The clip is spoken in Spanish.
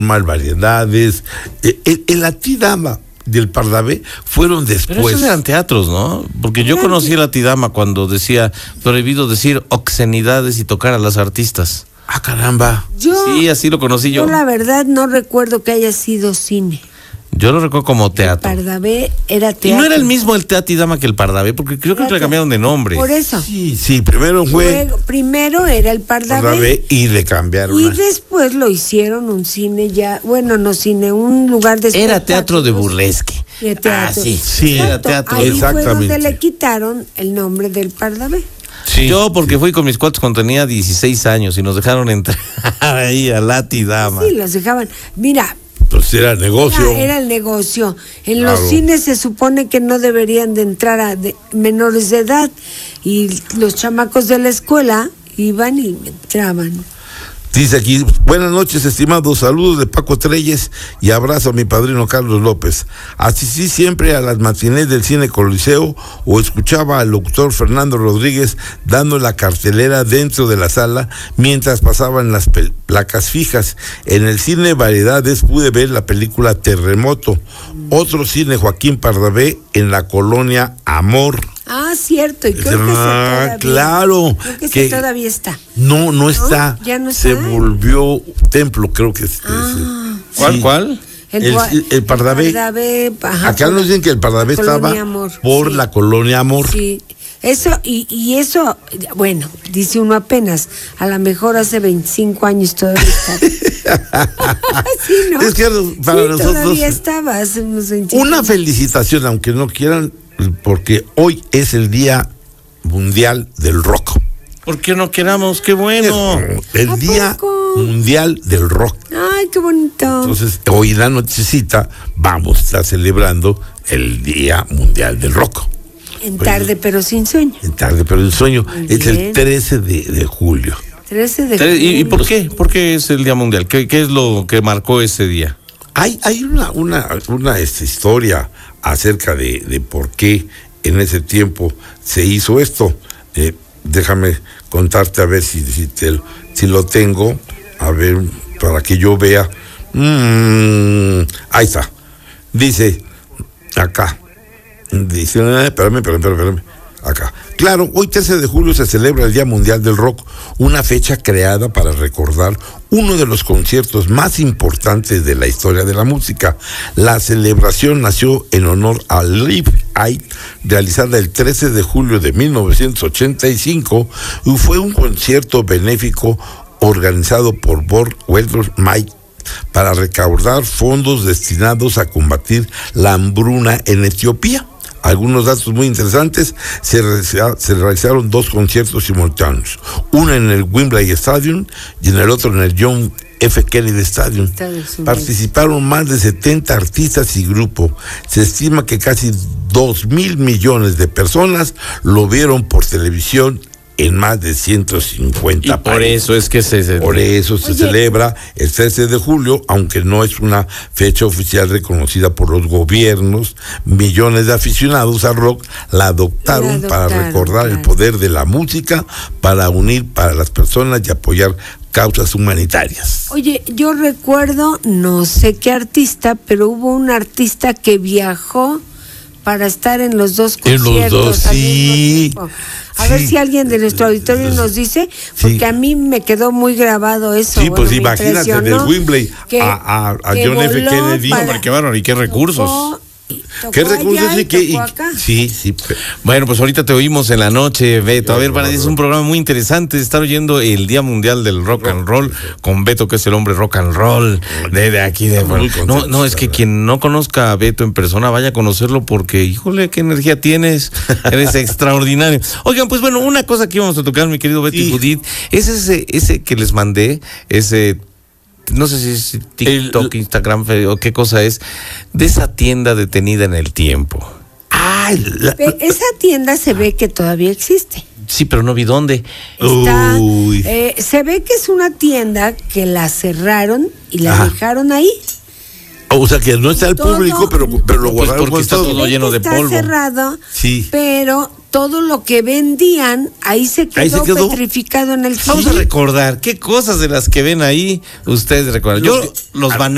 más variedades. La Tidama del Pardavé fueron después. Pero esos eran teatros, ¿no? Porque yo conocí a la Tidama cuando decía prohibido decir obscenidades y tocar a las artistas. Ah, caramba. Sí, así lo conocí yo. Yo la verdad no recuerdo que haya sido cine. Yo lo recuerdo como teatro. El Pardavé era teatro. Y no era el mismo el Tidama que el Pardavé, porque creo que le cambiaron de nombre. Por eso. Sí, primero Primero era el Pardavé y le cambiaron. Y después lo hicieron un cine ya, bueno, no cine, un lugar de Era teatro de burlesque. De teatro. Sí, era teatro. Ahí exactamente. fue donde le quitaron el nombre del Pardavé. Sí, yo porque fui con mis cuates cuando tenía 16 años y nos dejaron entrar ahí a la Tidama. Sí, los dejaban. Mira, pues era el negocio. Era el negocio. En los cines se supone que no deberían de entrar a menores de edad y los chamacos de la escuela iban y entraban. Dice aquí, buenas noches, estimados, saludos de Paco Treyes y abrazo a mi padrino Carlos López. Asistí siempre a las matinés del Cine Coliseo o escuchaba al locutor Fernando Rodríguez dando la cartelera dentro de la sala mientras pasaban las placas fijas. En el cine Variedades pude ver la película Terremoto. Otro cine Joaquín Pardavé en la colonia Amor. Ah, cierto, y creo que todavía, claro, creo que todavía está. No está. Ya no está. Se volvió templo, creo que ¿Cuál? El Pardavé. Acá nos dicen que el Pardavé estaba por la colonia Amor. Sí. Eso, y eso, bueno, dice uno apenas, a lo mejor hace 25 años todavía está. Sí, ¿no? Es que para nosotros todavía estaba hace unos 25 una años. Felicitación, aunque no quieran, porque hoy es el Día Mundial del Rock. ¿Por qué no queramos? ¡Qué bueno! El Día Mundial del Rock. ¡Ay, qué bonito! Entonces, hoy en la nochecita vamos a estar celebrando el Día Mundial del Rock. En tarde, pero sin sueño. En tarde, pero sin sueño. Es el 13 de julio. 13 de julio. ¿Y por qué? ¿Por qué es el Día Mundial? ¿Qué es lo que marcó ese día? Hay una historia acerca de por qué en ese tiempo se hizo esto. Déjame contarte a ver si lo tengo, a ver, para que yo vea. Ahí está. Dice, acá. Dice, espérame. Acá. Claro, hoy 13 de julio se celebra el Día Mundial del Rock, una fecha creada para recordar uno de los conciertos más importantes de la historia de la música. La celebración nació en honor a Live Aid, realizada el 13 de julio de 1985, y fue un concierto benéfico organizado por Bob Welder-Mike para recaudar fondos destinados a combatir la hambruna en Etiopía. Algunos datos muy interesantes: se realizaron 2 conciertos simultáneos, uno en el Wembley Stadium y en el otro en el John F. Kennedy Stadium. Participaron más de 70 artistas y grupos. Se estima que casi 2,000 millones de personas lo vieron por televisión en más de 150 países. Por eso es que se celebra el 13 de julio, aunque no es una fecha oficial reconocida por los gobiernos. Millones de aficionados al rock la adoptaron para recordar el poder de la música, para unir para las personas y apoyar causas humanitarias. Oye, yo recuerdo, no sé qué artista, pero hubo un artista que viajó para estar en los 2 conciertos. En los 2, sí. A ver si alguien de nuestro auditorio nos dice, porque a mí me quedó muy grabado eso. Sí, pues imagínate, del Wembley a John F. Kennedy. Hombre, qué bárbaro, y qué recursos. ¿Qué recursos? Sí. Bueno, pues ahorita te oímos en la noche, Beto. A ver, para es un programa muy interesante. Estar oyendo el Día Mundial del Rock and Roll con Beto, que es el hombre rock and roll de aquí de No, es que quien no conozca a Beto en persona vaya a conocerlo, porque, híjole, qué energía tienes. Eres extraordinario. Oigan, pues bueno, una cosa que íbamos a tocar, mi querido Beto y Judith, es ese que les mandé, no sé si es TikTok, Instagram o qué cosa es, de esa tienda detenida en el tiempo. Esa tienda se ve que todavía existe. Sí, pero no vi dónde. Se ve que es una tienda que la cerraron y la dejaron ahí. O sea, que no está al público, pero lo guardaron porque está todo lleno de polvo. Está cerrado, sí. Pero todo lo que vendían, ahí se quedó petrificado en el Vamos a recordar qué cosas de las que ven ahí ustedes recuerdan. Los bananos.